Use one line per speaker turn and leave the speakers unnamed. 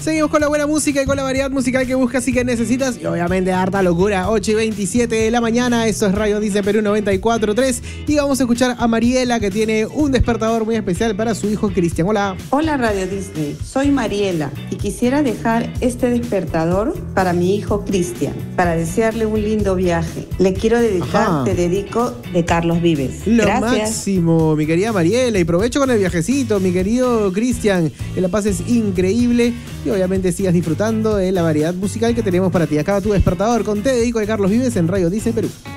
Seguimos con la buena música y con la variedad musical que buscas y que necesitas. Y obviamente harta locura. 8:27 de la mañana. Esto es Radio Dice Perú 94.3. Y vamos a escuchar a Mariela, que tiene un despertador muy especial para su hijo Cristian. Hola.
Hola Radio Disney, soy Mariela y quisiera dejar este despertador para mi hijo Cristian, para desearle un lindo viaje. Le quiero dedicar,
Ajá.
Te dedico, de Carlos Vives.
Lo
Gracias.
máximo, mi querida Mariela. Y provecho con el viajecito, mi querido Cristian. Que la pases increíble. Y obviamente sigas disfrutando de la variedad musical que tenemos para ti. Acaba tu despertador con Te Dedico de Carlos Vives en Radio Dice Perú.